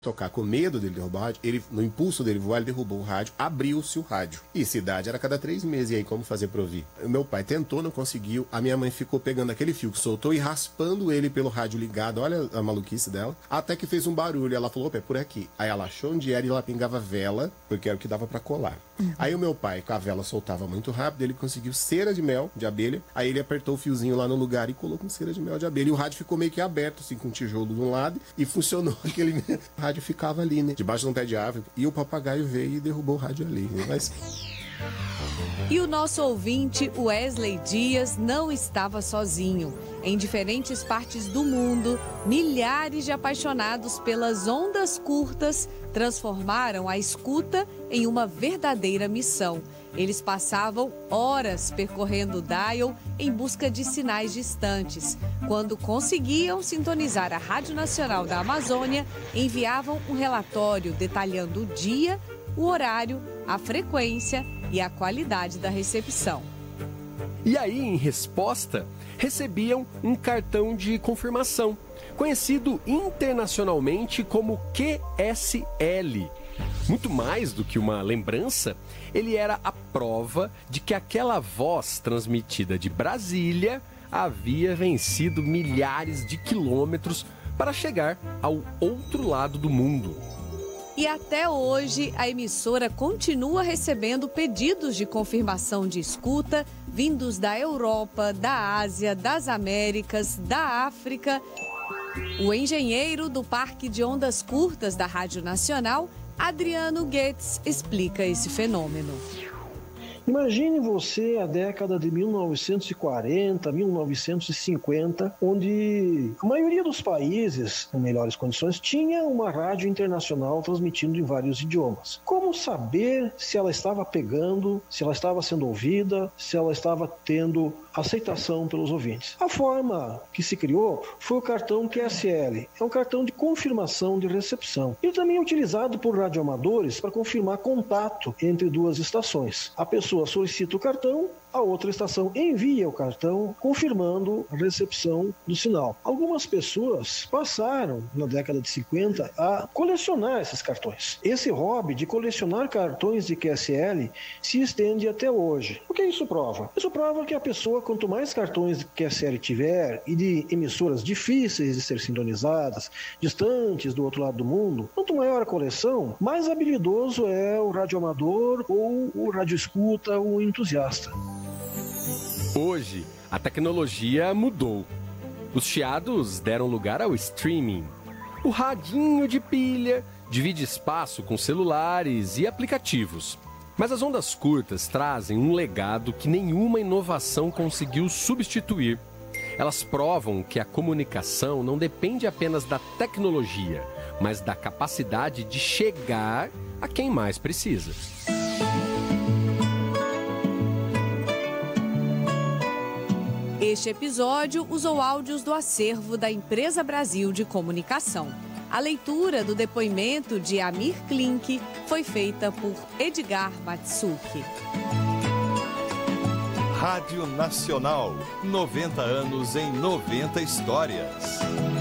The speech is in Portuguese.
tocar com medo dele derrubar o rádio, ele, no impulso dele voar, ele derrubou o rádio, abriu-se o rádio. E cidade era cada 3 meses, e aí como fazer pra ouvir? O meu pai tentou, não conseguiu, a minha mãe ficou pegando aquele fio que soltou e raspando ele pelo rádio ligado, olha a maluquice dela, até que fez um barulho, ela falou, opa, é por aqui. Aí ela achou onde era e ela pingava vela, porque era o que dava pra colar. Aí o meu pai, com a vela soltava muito rápido, ele conseguiu cera de mel, de abelha, aí ele apertou o fiozinho lá no lugar e colocou cera de mel de abelha, e o rádio ficou meio que aberto, assim, com um tijolo de um lado, e funcionou aquele... O rádio ficava ali, né? Debaixo de um pé de árvore. E o papagaio veio e derrubou o rádio ali. Mas... E o nosso ouvinte, Wesley Dias, não estava sozinho. Em diferentes partes do mundo, milhares de apaixonados pelas ondas curtas transformaram a escuta em uma verdadeira missão. Eles passavam horas percorrendo o dial em busca de sinais distantes. Quando conseguiam sintonizar a Rádio Nacional da Amazônia, enviavam um relatório detalhando o dia, o horário, a frequência e a qualidade da recepção. E aí, em resposta, recebiam um cartão de confirmação, conhecido internacionalmente como QSL. Muito mais do que uma lembrança, ele era a prova de que aquela voz transmitida de Brasília havia vencido milhares de quilômetros para chegar ao outro lado do mundo. E até hoje, a emissora continua recebendo pedidos de confirmação de escuta vindos da Europa, da Ásia, das Américas, da África. O engenheiro do Parque de Ondas Curtas da Rádio Nacional, Adriano Goetz, explica esse fenômeno. Imagine você a década de 1940, 1950, onde a maioria dos países em melhores condições tinha uma rádio internacional transmitindo em vários idiomas. Como saber se ela estava pegando, se ela estava sendo ouvida, se ela estava tendo aceitação pelos ouvintes? A forma que se criou foi o cartão QSL. É um cartão de confirmação de recepção. Ele também é utilizado por radioamadores para confirmar contato entre duas estações. A pessoa solicita o cartão, a outra estação envia o cartão confirmando a recepção do sinal. Algumas pessoas passaram, na década de 50, a colecionar esses cartões. Esse hobby de colecionar cartões de QSL se estende até hoje. O que isso prova? Isso prova que a pessoa, quanto mais cartões de QSL tiver e de emissoras difíceis de ser sintonizadas, distantes do outro lado do mundo, quanto maior a coleção, mais habilidoso é o radioamador ou o radioescuta ou o entusiasta. Hoje, a tecnologia mudou. Os chiados deram lugar ao streaming. O radinho de pilha divide espaço com celulares e aplicativos. Mas as ondas curtas trazem um legado que nenhuma inovação conseguiu substituir. Elas provam que a comunicação não depende apenas da tecnologia, mas da capacidade de chegar a quem mais precisa. Este episódio usou áudios do acervo da Empresa Brasil de Comunicação. A leitura do depoimento de Amir Klink foi feita por Edgar Matsuki. Rádio Nacional, 90 anos em 90 histórias.